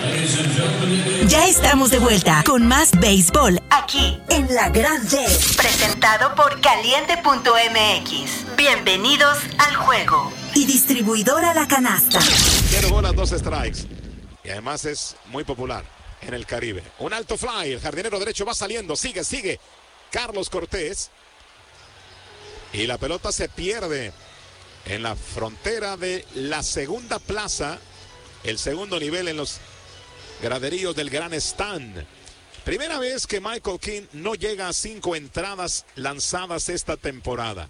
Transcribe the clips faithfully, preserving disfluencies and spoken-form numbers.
Ya estamos de vuelta con más béisbol aquí en La Grande, presentado por caliente punto m x. Bienvenidos al juego. Y distribuidora La Canasta. Tiene bolas, dos strikes. Y además es muy popular en el Caribe. Un alto fly, el jardinero derecho va saliendo, sigue, sigue. Carlos Cortés. Y la pelota se pierde en la frontera de la segunda plaza, el segundo nivel en los graderíos del Gran Stand. Primera vez que Michael King no llega a cinco entradas lanzadas esta temporada.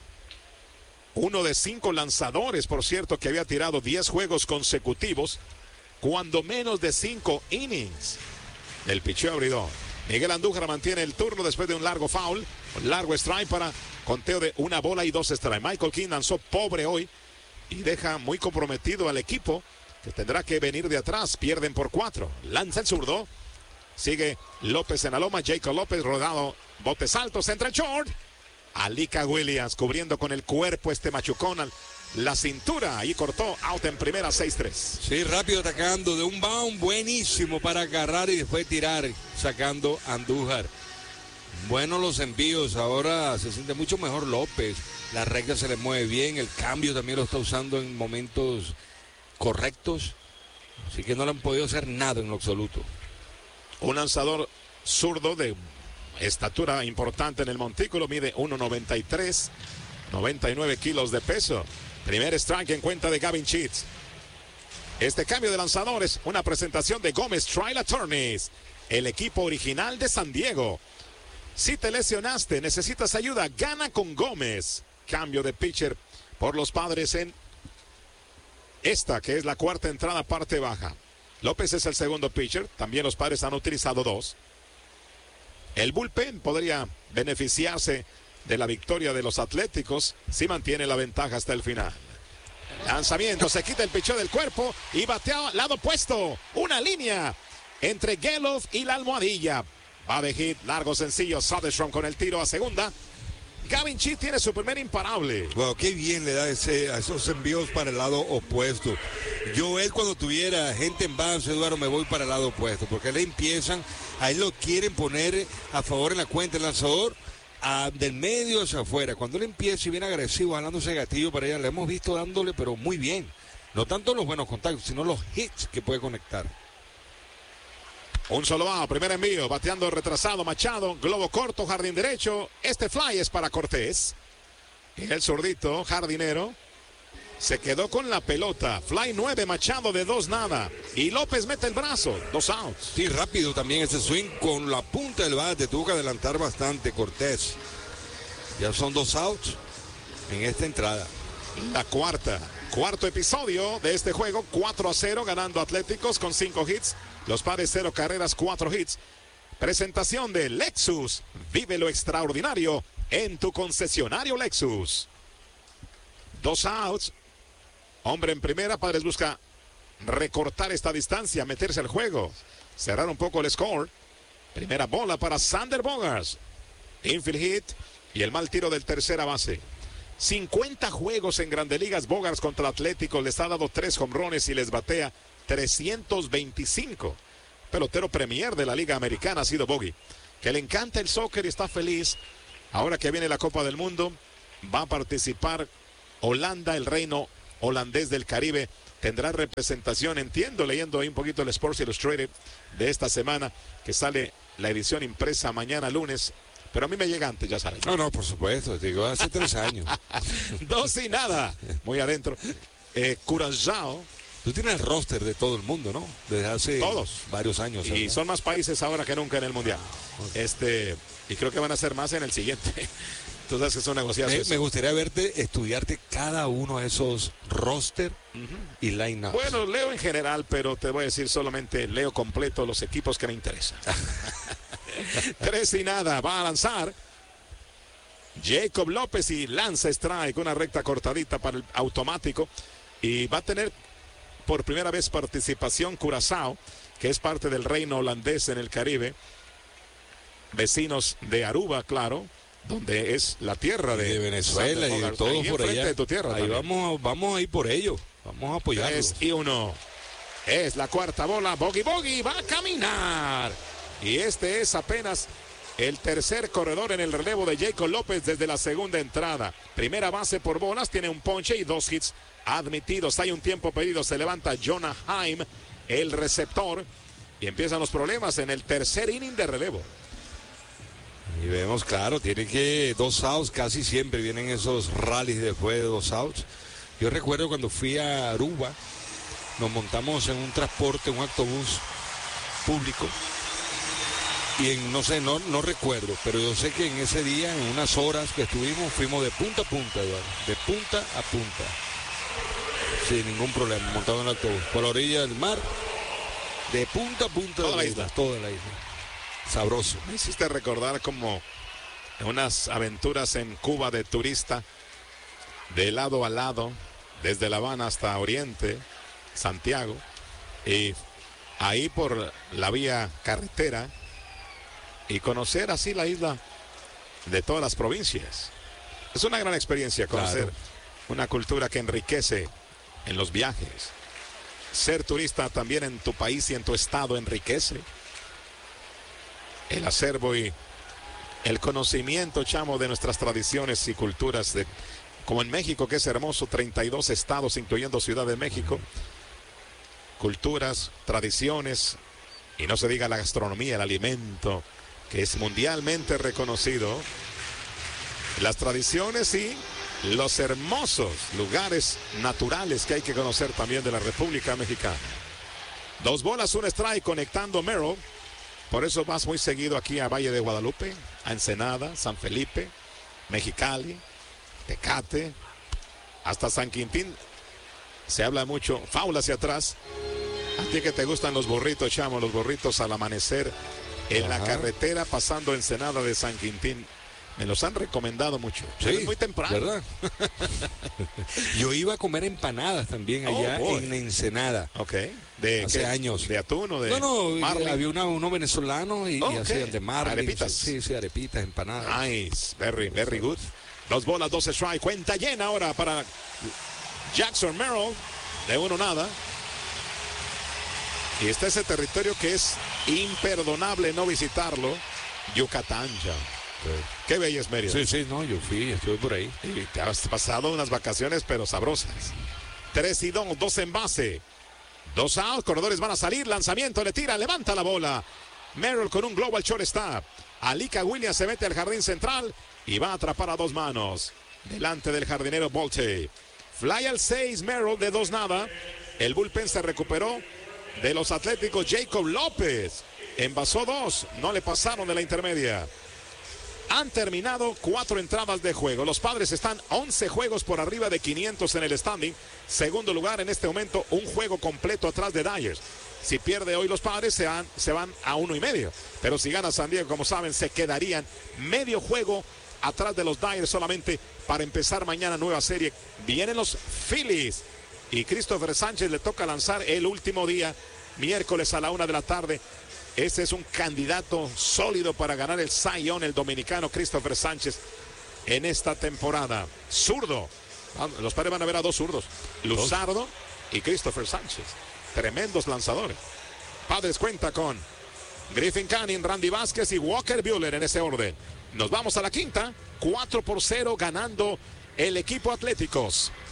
Uno de cinco lanzadores, por cierto, que había tirado diez juegos consecutivos, cuando menos de cinco innings del picheo abridor. Miguel Andújar mantiene el turno después de un largo foul, un largo strike para conteo de una bola y dos strikes. Michael King lanzó pobre hoy y deja muy comprometido al equipo, que tendrá que venir de atrás. Pierden por cuatro. Lanza el zurdo. Sigue López en la loma. Jacob López rodado. Botes altos. Entra el short. Alika Williams cubriendo con el cuerpo este machucón. La cintura. Ahí cortó. Out en primera. seis tres. Sí, rápido atacando. De un bound buenísimo para agarrar y después tirar. Sacando Andújar. Buenos los envíos. Ahora se siente mucho mejor López. La recta se le mueve bien. El cambio también lo está usando en momentos correctos, así que no le han podido hacer nada en lo absoluto. Un lanzador zurdo de estatura importante en el montículo, mide uno noventa y tres, noventa y nueve kilos de peso. Primer strike en cuenta de Gavin Sheets. Este cambio de lanzadores, una presentación de Gómez Trail Attorneys, el equipo original de San Diego. Si te lesionaste, necesitas ayuda, gana con Gómez. Cambio de pitcher por los Padres en esta, que es la cuarta entrada, parte baja. López es el segundo pitcher. También los Padres han utilizado dos. El bullpen podría beneficiarse de la victoria de los Atléticos si mantiene la ventaja hasta el final. Lanzamiento, se quita el picheo del cuerpo y batea al lado opuesto. Una línea entre Gelof y la almohadilla. Va de hit, largo, sencillo. Soderstrom con el tiro a segunda. Gavin Sheets tiene su primer imparable. Wow, qué bien le da ese, a esos envíos para el lado opuesto. Yo, él cuando tuviera gente en base, Eduardo, me voy para el lado opuesto, porque le empiezan, a él lo quieren poner a favor en la cuenta el lanzador, a, del medio hacia afuera. Cuando él empieza y viene agresivo, jalando ese gatillo para allá, le hemos visto dándole, pero muy bien. No tanto los buenos contactos, sino los hits que puede conectar. Un solo out, primer envío, bateando retrasado Machado, globo corto, jardín derecho. Este fly es para Cortés. Y el zurdito, jardinero, se quedó con la pelota. Fly nueve, Machado de dos nada. Y López mete el brazo, dos outs. Sí, rápido también ese swing con la punta del bate. Tuvo que adelantar bastante Cortés. Ya son dos outs en esta entrada. La cuarta, cuarto episodio de este juego, cuatro a cero, ganando Atléticos con cinco hits. Los Padres cero carreras, cuatro hits. Presentación de Lexus. Vive lo extraordinario en tu concesionario Lexus. Dos outs. Hombre en primera. Padres busca recortar esta distancia, meterse al juego, cerrar un poco el score. Primera bola para Sander Bogaerts. Infield hit y el mal tiro del tercera base. cincuenta juegos en Grandes Ligas. Bogaerts contra Atlético. Les ha dado tres jonrones y les batea trescientos veinticinco. Pelotero premier de la Liga Americana ha sido Bogey, que le encanta el soccer y está feliz. Ahora que viene la Copa del Mundo, va a participar Holanda, el reino holandés del Caribe. Tendrá representación, entiendo, leyendo ahí un poquito el Sports Illustrated de esta semana, que sale la edición impresa mañana lunes. Pero a mí me llega antes, ya sabes. No, no, por supuesto, digo, hace tres años. Dos y nada, muy adentro. Eh, Curazao. Tú tienes el roster de todo el mundo, ¿no? Desde hace Todos. varios años. Y ¿verdad? son más países ahora que nunca en el Mundial. Este, y creo que van a ser más en el siguiente. Tú sabes que son negociaciones. Me, me gustaría verte, estudiarte cada uno de esos roster uh-huh. y line-ups. Bueno, leo en general, pero te voy a decir solamente leo completo los equipos que me interesan. Tres y nada, va a lanzar Jacob López y lanza strike, una recta cortadita para el automático. Y va a tener por primera vez participación Curazao, que es parte del reino holandés en el Caribe, vecinos de Aruba, claro, donde es la tierra de, de Venezuela y de todo por allá. De tu tierra ahí vamos, vamos a ir por ello, vamos a apoyarlos. tres y uno. Es la cuarta bola. Bogey Bogey va a caminar. Y este es apenas el tercer corredor en el relevo de Jacob López desde la segunda entrada. Primera base por bolas, tiene un ponche y dos hits admitidos. Hay un tiempo pedido, se levanta Jonah Heim, el receptor, y empiezan los problemas en el tercer inning de relevo. Y vemos, claro, tiene que dos outs, casi siempre vienen esos rallies después de dos outs. Yo recuerdo cuando fui a Aruba, nos montamos en un transporte, un autobús público, y en, no sé, no, no recuerdo, pero yo sé que en ese día, en unas horas que estuvimos, fuimos de punta a punta, Eduardo, de punta a punta, sin ningún problema, montado en el autobús, por la orilla del mar, de punta a punta toda de la isla, toda la isla. Sabroso. Me hiciste recordar como unas aventuras en Cuba de turista, de lado a lado, desde La Habana hasta Oriente, Santiago, y ahí por la vía carretera, y conocer así la isla de todas las provincias. Es una gran experiencia conocer Claro. una cultura que enriquece en los viajes. Ser turista también en tu país y en tu estado enriquece el acervo y el conocimiento, chamo, de nuestras tradiciones y culturas, de, como en México, que es hermoso, treinta y dos estados, incluyendo Ciudad de México, culturas, tradiciones, y no se diga la gastronomía, el alimento, que es mundialmente reconocido, las tradiciones y los hermosos lugares naturales que hay que conocer también de la República Mexicana. Dos bolas, un strike, conectando Merrill. Por eso vas muy seguido aquí a Valle de Guadalupe, a Ensenada, San Felipe, Mexicali, Tecate, hasta San Quintín. Se habla mucho, faula hacia atrás. A ti que te gustan los burritos, chamo, los burritos al amanecer en Ajá. la carretera pasando Ensenada de San Quintín. Me los han recomendado mucho. Sí, es muy temprano. ¿Verdad? Yo iba a comer empanadas también allá oh, en Ensenada. Ok. ¿De hace qué? ¿De ¿De atún o de No, no, marlin? Había una, uno venezolano y, oh, y okay. hacían de marlin. Arepitas. Sí, sí, arepitas, empanadas. Nice. Very, very good. Dos bolas, dos strike. Cuenta llena ahora para Jackson Merrill. De uno nada. Y está ese territorio que es imperdonable no visitarlo. Yucatán, ya. Sí. Qué bello es Mérida. Sí, sí, no, yo fui, estuve por ahí. Y te has pasado unas vacaciones, pero sabrosas. Tres y dos, dos en base. Dos out, corredores van a salir, lanzamiento, le tira, levanta la bola. Merrill con un global shortstop. Alika Williams se mete al jardín central y va a atrapar a dos manos. Delante del jardinero Bolte. Fly al seis, Merrill de dos nada. El bullpen se recuperó de los Atléticos. Jacob López envasó dos, no le pasaron de la intermedia. Han terminado cuatro entradas de juego. Los Padres están once juegos por arriba de quinientos en el standing. Segundo lugar en este momento, un juego completo atrás de Dyers. Si pierde hoy los Padres, se van, se van a uno y medio. Pero si gana San Diego, como saben, se quedarían medio juego atrás de los Dyers solamente para empezar mañana nueva serie. Vienen los Phillies. Y Christopher Sánchez le toca lanzar el último día, miércoles a la una de la tarde. Este es un candidato sólido para ganar el Cy Young, el dominicano Christopher Sánchez, en esta temporada. Zurdo. Los Padres van a ver a dos zurdos. Luzardo y Christopher Sánchez. Tremendos lanzadores. Padres cuenta con Griffin Canning, Randy Vázquez y Walker Buehler en ese orden. Nos vamos a la quinta. cuatro por cero ganando el equipo Atléticos.